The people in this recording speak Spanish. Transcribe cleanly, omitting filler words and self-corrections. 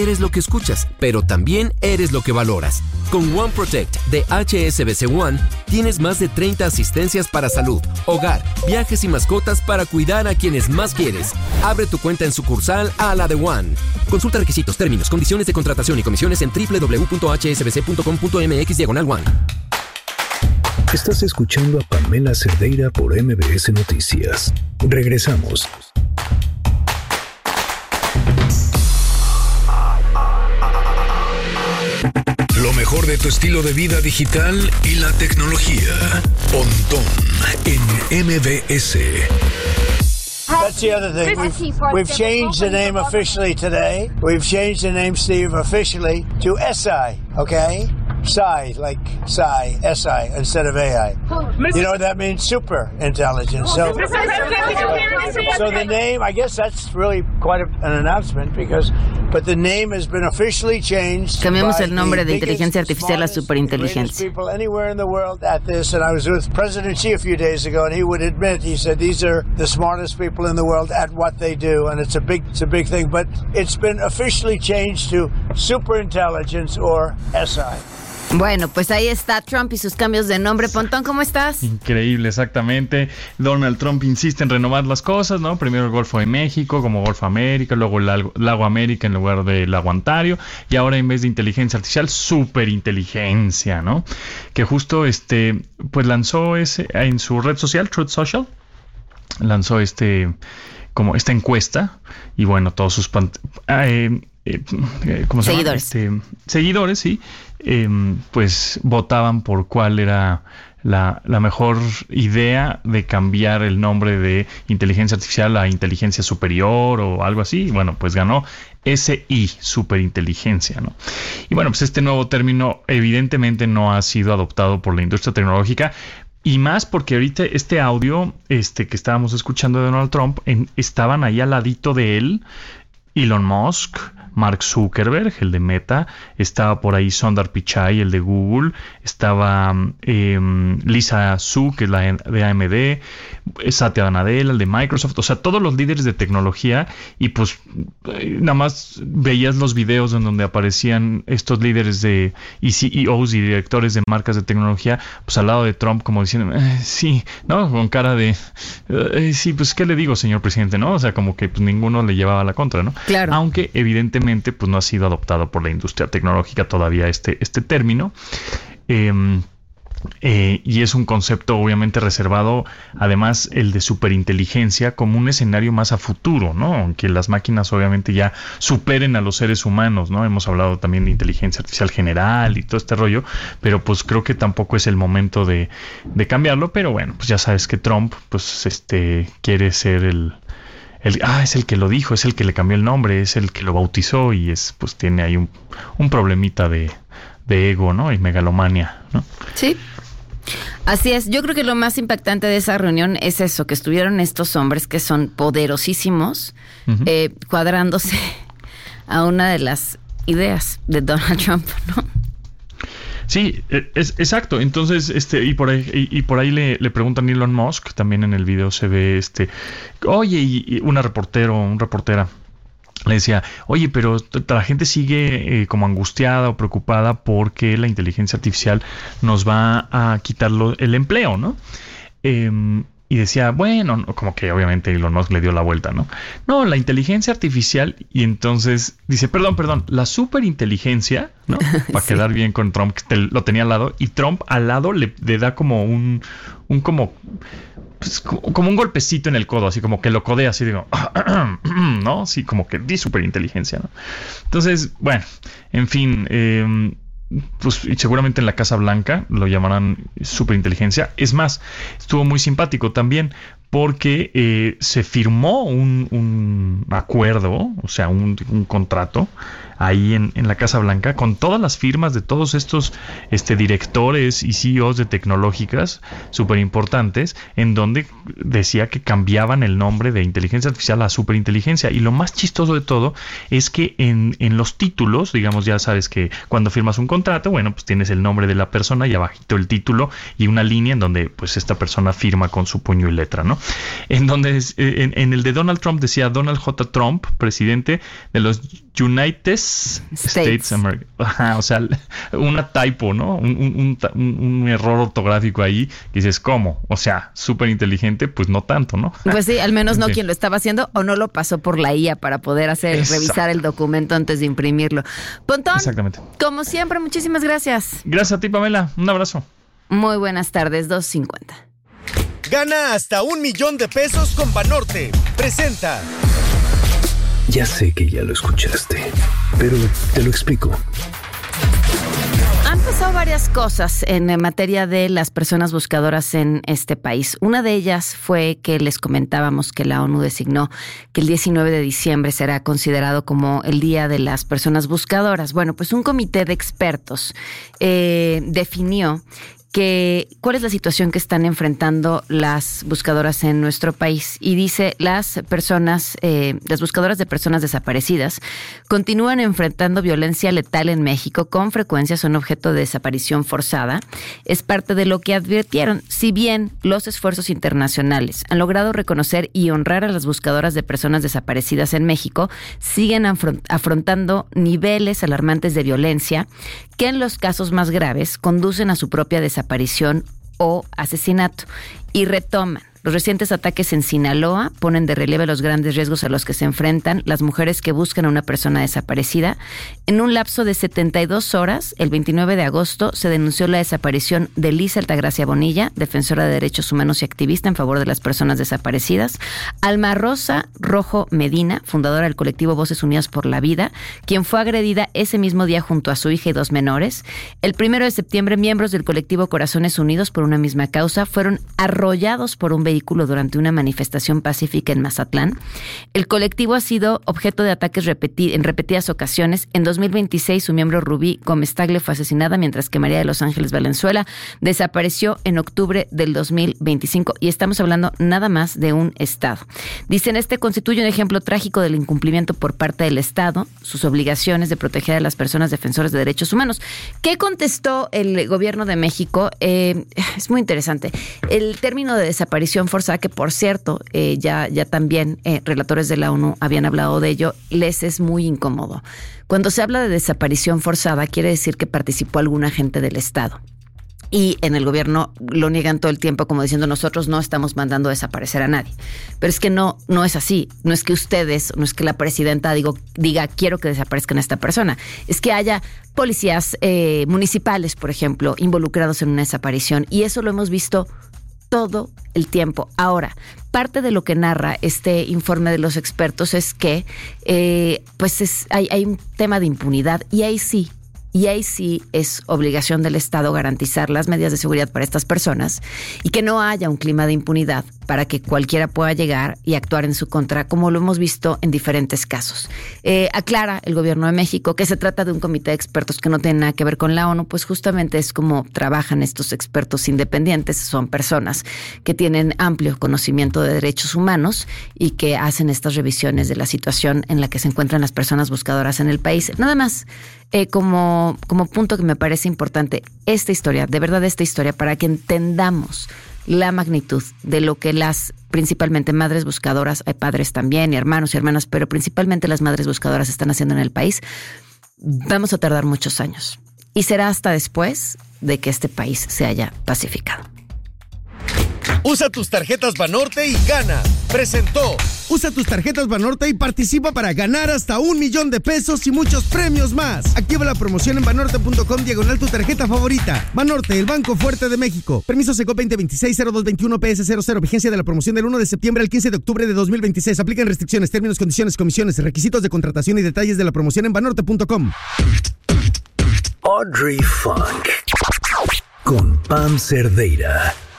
Eres lo que escuchas, pero también eres lo que valoras. Con One Protect de HSBC One, tienes más de 30 asistencias para salud, hogar, viajes y mascotas para cuidar a quienes más quieres. Abre tu cuenta en sucursal a la de One. Consulta requisitos, términos, condiciones de contratación y comisiones en www.hsbc.com.mx/one. Estás escuchando a Pamela Cerdeira por MBS Noticias. Regresamos. Lo mejor de tu estilo de vida digital y la tecnología. Pontón en MBS. That's the other thing. We've changed the name officially today. We've changed the name, Steve, officially to SI, okay? Psi, like Psi, SI, instead of AI. You know what that means? Super intelligence. So the name, I guess that's really quite an announcement but the name has been officially changed. Cambiamos el nombre de inteligencia artificial a superinteligencia. People anywhere in the world at this, and I was with President Xi a few days ago, and he would admit, he said, these are the smartest people in the world at what they do, and it's a big thing, but it's been officially changed to superintelligence or SI. Bueno, pues ahí está Trump y sus cambios de nombre. Pontón, ¿cómo estás? Increíble, exactamente. Donald Trump insiste en renovar las cosas, ¿no? Primero el Golfo de México como Golfo América, luego el Lago América en lugar del Lago Ontario, y ahora en vez de inteligencia artificial, superinteligencia, ¿no? Que justo pues lanzó en su red social, Truth Social, lanzó como esta encuesta, y bueno, todos sus ¿cómo se llama? Seguidores, sí. Pues votaban por cuál era la mejor idea de cambiar el nombre de inteligencia artificial a inteligencia superior o algo así. Y bueno, pues ganó SI, superinteligencia, ¿no? Y bueno, pues este nuevo término evidentemente no ha sido adoptado por la industria tecnológica. Y más porque ahorita este audio que estábamos escuchando de Donald Trump, estaban ahí al ladito de él Elon Musk, Mark Zuckerberg, el de Meta, estaba por ahí Sundar Pichai, el de Google, estaba Lisa Su, que es la de AMD, Satya Nadella, el de Microsoft, o sea, todos los líderes de tecnología, y pues nada más veías los videos en donde aparecían estos líderes y CEOs y directores de marcas de tecnología, pues al lado de Trump como diciendo, sí, ¿no? Con cara de, sí, pues ¿qué le digo, señor presidente? ¿No? O sea, como que pues ninguno le llevaba la contra, ¿no? Claro. Aunque evidentemente pues no ha sido adoptado por la industria tecnológica todavía este término. Y es un concepto obviamente reservado, además el de superinteligencia, como un escenario más a futuro, ¿no? Aunque las máquinas obviamente ya superen a los seres humanos, ¿no? Hemos hablado también de inteligencia artificial general y todo este rollo, pero pues creo que tampoco es el momento de cambiarlo. Pero bueno, pues ya sabes que Trump pues quiere ser es el que lo dijo, es el que le cambió el nombre, es el que lo bautizó, y pues tiene ahí un problemita de ego, ¿no? Y megalomania, ¿no? Sí. Así es. Yo creo que lo más impactante de esa reunión es eso, que estuvieron estos hombres que son poderosísimos, cuadrándose a una de las ideas de Donald Trump, ¿no? Sí, es exacto. Entonces, y por ahí le preguntan a Elon Musk, también en el video se ve oye, y una reportera le decía, oye, pero la gente sigue como angustiada o preocupada porque la inteligencia artificial nos va a quitar el empleo, ¿no? Y decía, bueno, como que obviamente Elon Musk le dio la vuelta, ¿no? No, la inteligencia artificial, y entonces dice, perdón, la superinteligencia, ¿no? Para Sí. quedar bien con Trump, que lo tenía al lado, y Trump al lado le da como como un golpecito en el codo, así como que lo codea, así digo, ¿no? Sí, como que di superinteligencia, ¿no? Entonces, bueno, en fin, pues seguramente en la Casa Blanca lo llamarán superinteligencia. Es más, estuvo muy simpático también porque se firmó un acuerdo, o sea, un contrato ahí en la Casa Blanca con todas las firmas de todos estos directores y CEOs de tecnológicas súper importantes, en donde decía que cambiaban el nombre de inteligencia artificial a superinteligencia. Y lo más chistoso de todo es que en los títulos, digamos, ya sabes que cuando firmas un contrato, bueno, pues tienes el nombre de la persona y abajito el título y una línea en donde pues esta persona firma con su puño y letra, ¿no? en donde en el de Donald Trump decía Donald J. Trump, presidente de los United States America. O sea, una typo, ¿no? Un error ortográfico ahí. Y dices, ¿cómo? O sea, súper inteligente, pues no tanto, ¿no? Pues sí, al menos no quien lo estaba haciendo o no lo pasó por la IA para poder revisar el documento antes de imprimirlo. Pontón, exactamente. Como siempre, muchísimas gracias. Gracias a ti, Pamela. Un abrazo. Muy buenas tardes, 2:50. Gana hasta $1,000,000 con Banorte. Presenta. Ya sé que ya lo escuchaste, pero te lo explico. Han pasado varias cosas en materia de las personas buscadoras en este país. Una de ellas fue que les comentábamos que la ONU designó que el 19 de diciembre será considerado como el Día de las Personas Buscadoras. Bueno, pues un comité de expertos definió cuál es la situación que están enfrentando las buscadoras en nuestro país. Y dice, las buscadoras de personas desaparecidas continúan enfrentando violencia letal en México. Con frecuencia son objeto de desaparición forzada. Es parte de lo que advirtieron. Si bien los esfuerzos internacionales han logrado reconocer y honrar a las buscadoras de personas desaparecidas en México, siguen afrontando niveles alarmantes de violencia que en los casos más graves conducen a su propia desaparición o asesinato. Y retoman. Los recientes ataques en Sinaloa ponen de relieve los grandes riesgos a los que se enfrentan las mujeres que buscan a una persona desaparecida. En un lapso de 72 horas, el 29 de agosto, se denunció la desaparición de Lisa Altagracia Bonilla, defensora de derechos humanos y activista en favor de las personas desaparecidas. Alma Rosa Rojo Medina, fundadora del colectivo Voces Unidas por la Vida, quien fue agredida ese mismo día junto a su hija y 2 menores. El 1 de septiembre, miembros del colectivo Corazones Unidos por una misma causa fueron arrollados por un vehículo durante una manifestación pacífica en Mazatlán. El colectivo ha sido objeto de ataques en repetidas ocasiones. En 2026, su miembro Rubí Gómez Tagle fue asesinada, mientras que María de los Ángeles Valenzuela desapareció en octubre del 2025. Y estamos hablando nada más de un estado. Dicen, este constituye un ejemplo trágico del incumplimiento por parte del Estado, sus obligaciones de proteger a las personas defensoras de derechos humanos. ¿Qué contestó el gobierno de México? Es muy interesante. El término de desaparición forzada, que por cierto, ya también relatores de la ONU habían hablado de ello, les es muy incómodo. Cuando se habla de desaparición forzada, quiere decir que participó algún agente del Estado. Y en el gobierno lo niegan todo el tiempo como diciendo, nosotros no estamos mandando a desaparecer a nadie. Pero es que no es así. No es que ustedes, no es que la presidenta diga quiero que desaparezcan a esta persona. Es que haya policías municipales, por ejemplo, involucrados en una desaparición. Y eso lo hemos visto todo el tiempo. Ahora, parte de lo que narra este informe de los expertos es que hay un tema de impunidad y ahí sí es obligación del Estado garantizar las medidas de seguridad para estas personas y que no haya un clima de impunidad para que cualquiera pueda llegar y actuar en su contra, como lo hemos visto en diferentes casos. Aclara el gobierno de México que se trata de un comité de expertos que no tiene nada que ver con la ONU, pues justamente es como trabajan estos expertos independientes, son personas que tienen amplio conocimiento de derechos humanos y que hacen estas revisiones de la situación en la que se encuentran las personas buscadoras en el país. Nada más, como punto que me parece importante, esta historia, para que entendamos la magnitud de lo que las principalmente madres buscadoras, hay padres también y hermanos y hermanas, pero principalmente las madres buscadoras están haciendo en el país. Vamos a tardar muchos años y será hasta después de que este país se haya pacificado. Usa tus tarjetas Banorte y gana. Presentó. Usa tus tarjetas Banorte y participa para ganar hasta $1,000,000 y muchos premios más. Activa la promoción en banorte.com/ tu tarjeta favorita. Banorte, el banco fuerte de México. Permiso Secop 2026-0221 PS00. Vigencia de la promoción del 1 de septiembre al 15 de octubre de 2026. Aplican restricciones, términos, condiciones, comisiones, requisitos de contratación y detalles de la promoción en banorte.com. Audrey Funk con Pam Cerdeira.